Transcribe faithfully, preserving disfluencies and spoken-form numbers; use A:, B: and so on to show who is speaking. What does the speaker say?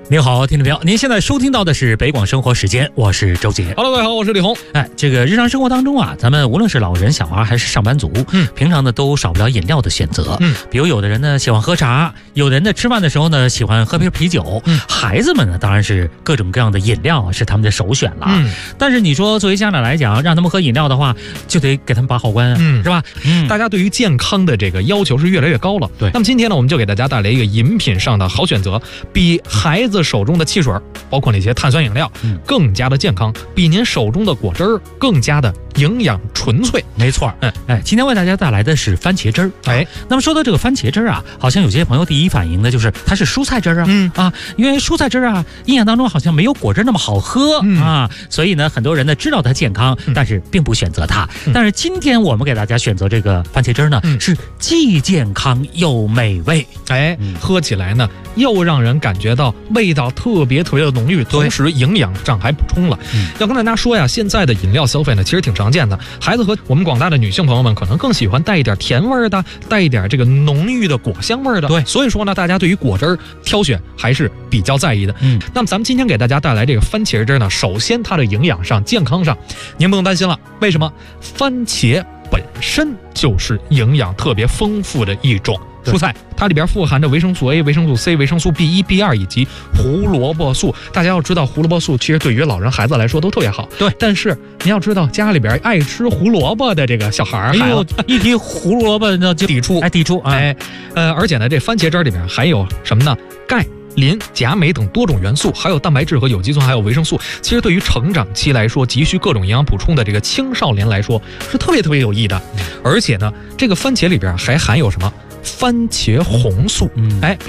A: 您好，听众朋友，您现在收听到的是北广生活时间，我是周杰。
B: Hello， 各位好，我是李红。
A: 哎，这个日常生活当中啊，咱们无论是老人、小孩还是上班族，嗯，平常呢都少不了饮料的选择。嗯，比如有的人呢喜欢喝茶，有的人呢吃饭的时候呢喜欢喝瓶啤酒。嗯，孩子们呢当然是各种各样的饮料是他们的首选了。嗯，但是你说作为家长来讲，让他们喝饮料的话，就得给他们把好关，嗯，是吧？
B: 嗯，大家对于健康的这个要求是越来越高了。对，那么今天呢，我们就给大家带来一个饮品上的好选择，比孩子手中的汽水，包括那些碳酸饮料，嗯，更加的健康，比您手中的果汁儿更加的营养纯粹。
A: 没错，嗯，哎，今天为大家带来的是番茄汁儿。哎，那么说到这个番茄汁儿啊，好像有些朋友第一反应呢就是它是蔬菜汁儿啊，嗯啊，因为蔬菜汁儿啊，印象当中好像没有果汁那么好喝，嗯，啊，所以呢，很多人呢知道它健康，嗯，但是并不选择它。嗯，但是今天我们给大家选择这个番茄汁儿呢，嗯，是既健康又美味。
B: 哎，嗯，喝起来呢又让人感觉到味道特别特别的浓郁，同时营养上还补充了。嗯，要跟大家说呀，现在的饮料消费呢，其实挺常见的。孩子和我们广大的女性朋友们，可能更喜欢带一点甜味的，带一点这个浓郁的果香味的。对，所以说呢，大家对于果汁挑选还是比较在意的。嗯，那么咱们今天给大家带来这个番茄汁呢，首先它的营养上、健康上，您不用担心了。为什么？番茄本身就是营养特别丰富的一种蔬菜，它里边富含着维生素 A、维生素 C、维生素 B 一、B 二以及胡萝卜素。大家要知道，胡萝卜素其实对于老人、孩子来说都特别好。对，但是你要知道，家里边爱吃胡萝卜的这个小孩儿，
A: 哎呦，一提胡萝卜呢就
B: 抵触，
A: 哎，抵触，
B: 哎，呃，而且呢，这番茄汁里边还有什么呢？钙、磷、钾、镁等多种元素，还有蛋白质和有机酸，还有维生素。其实对于成长期来说，急需各种营养补充的这个青少年来说，是特别特别有益的。而且呢，这个番茄里边还含有什么？番茄红素，嗯，哎。